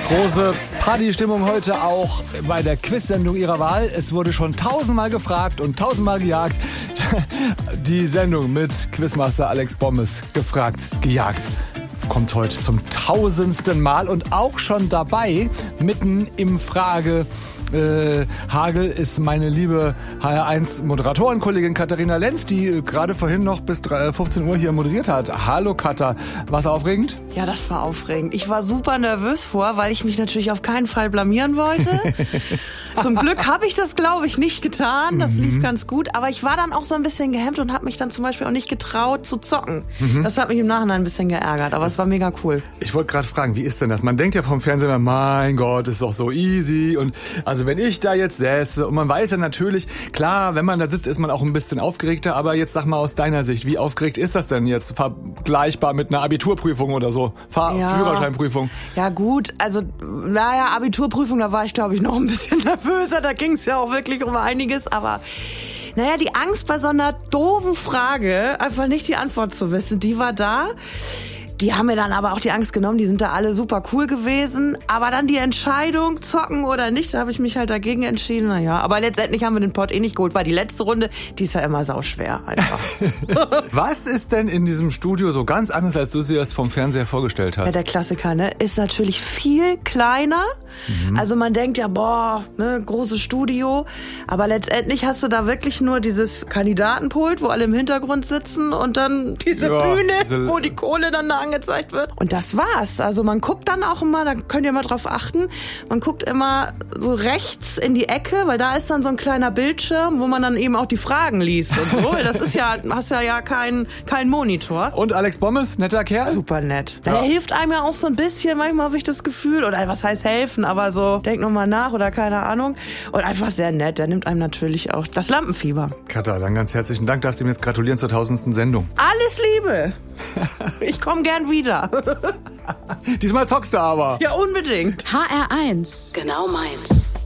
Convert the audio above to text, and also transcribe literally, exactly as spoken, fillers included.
Große Partystimmung heute auch bei der Quiz-Sendung Ihrer Wahl. Es wurde schon tausendmal gefragt und tausendmal gejagt. Die Sendung mit Quizmaster Alex Bommes, gefragt, gejagt, kommt heute zum tausendsten Mal und auch schon dabei, mitten im Frage Äh, Hagel ist meine liebe H R eins Moderatorenkollegin Katharina Lenz, die äh, gerade vorhin noch bis fünfzehn Uhr hier moderiert hat. Hallo Katha, war's aufregend? Ja, das war aufregend. Ich war super nervös vor, weil ich mich natürlich auf keinen Fall blamieren wollte. Zum Glück habe ich das, glaube ich, nicht getan. Das lief ganz gut. Aber ich war dann auch so ein bisschen gehemmt und habe mich dann zum Beispiel auch nicht getraut zu zocken. Mhm. Das hat mich im Nachhinein ein bisschen geärgert, aber das, es war mega cool. Ich wollte gerade fragen, wie ist denn das? Man denkt ja vom Fernsehen immer, mein Gott, ist doch so easy. Und also wenn ich da jetzt säße und man weiß ja natürlich, klar, wenn man da sitzt, ist man auch ein bisschen aufgeregter. Aber jetzt sag mal aus deiner Sicht, wie aufgeregt ist das denn jetzt vergleichbar mit einer Abiturprüfung oder so? Fahr- ja. Führerscheinprüfung. Ja gut, also naja, Abiturprüfung, da war ich glaube ich noch ein bisschen nervös. Da ging es ja auch wirklich um einiges, aber naja, die Angst bei so einer doofen Frage, einfach nicht die Antwort zu wissen, die war da. Die haben mir dann aber auch die Angst genommen, die sind da alle super cool gewesen. Aber dann die Entscheidung, zocken oder nicht, da habe ich mich halt dagegen entschieden. Naja, aber letztendlich haben wir den Pott eh nicht geholt, weil die letzte Runde, die ist ja immer sauschwer einfach. Was ist denn in diesem Studio so ganz anders, als du sie das vom Fernseher vorgestellt hast? Ja, der Klassiker, ne, ist natürlich viel kleiner. Mhm. Also man denkt ja, boah, ne, großes Studio. Aber letztendlich hast du da wirklich nur dieses Kandidatenpult, wo alle im Hintergrund sitzen und dann diese ja, Bühne, diese wo die Kohle dann da angezeigt wird. Und das war's. Also man guckt dann auch immer, da könnt ihr mal drauf achten, man guckt immer so rechts in die Ecke, weil da ist dann so ein kleiner Bildschirm, wo man dann eben auch die Fragen liest und so. Das ist ja, hast ja ja keinen kein Monitor. Und Alex Bommes, netter Kerl? Super nett. Der ja. hilft einem ja auch so ein bisschen, manchmal habe ich das Gefühl, oder was heißt helfen, aber so, denk nochmal nach oder keine Ahnung. Und einfach sehr nett, der nimmt einem natürlich auch das Lampenfieber. Katha, dann ganz herzlichen Dank, darfst du mir jetzt gratulieren zur tausendsten Sendung. Alles Liebe! Ich komme gern wieder. Diesmal zockst du aber. Ja, unbedingt. H R eins. Genau meins.